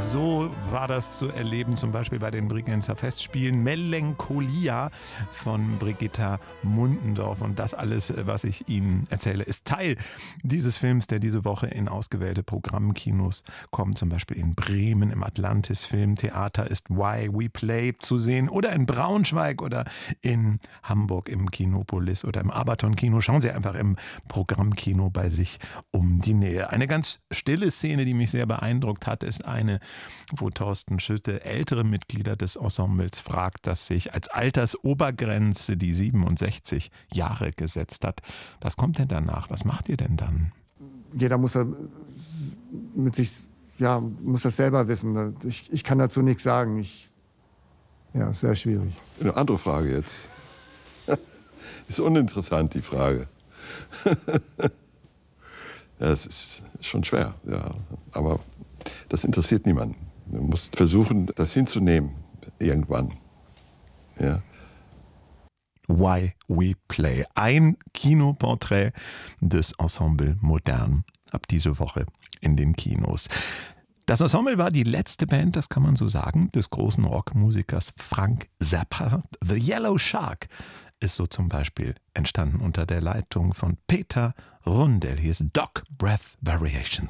So war das zu erleben, zum Beispiel bei den Bregenzer Festspielen. Melancholia von Brigitta Mundendorf. Und das alles, was ich Ihnen erzähle, ist Teil dieses Films, der diese Woche in ausgewählte Programmkinos kommt. Zum Beispiel in Bremen im Atlantis Filmtheater ist Why We Play zu sehen. Oder in Braunschweig oder in Hamburg im Kinopolis oder im Abaton Kino. Schauen Sie einfach im Programmkino bei sich um die Nähe. Eine ganz stille Szene, die mich sehr beeindruckt hat, ist eine, wo Thorsten Schütte ältere Mitglieder des Ensembles fragt, das sich als Altersobergrenze die 67 Jahre gesetzt hat. Was kommt denn danach? Was macht ihr denn dann? Jeder muss mit sich, muss das selber wissen. Ich kann dazu nichts sagen. Ist sehr schwierig. Eine andere Frage jetzt. Ist uninteressant, die Frage. Ja, es ist schon schwer, ja. Aber das interessiert niemanden. Man muss versuchen, das hinzunehmen, irgendwann. Ja. Why We Play. Ein Kinoporträt des Ensemble Modern. Ab diese Woche in den Kinos. Das Ensemble war die letzte Band, das kann man so sagen, des großen Rockmusikers Frank Zappa. The Yellow Shark ist so zum Beispiel entstanden unter der Leitung von Peter Rundell. Hier ist Dog Breath Variations.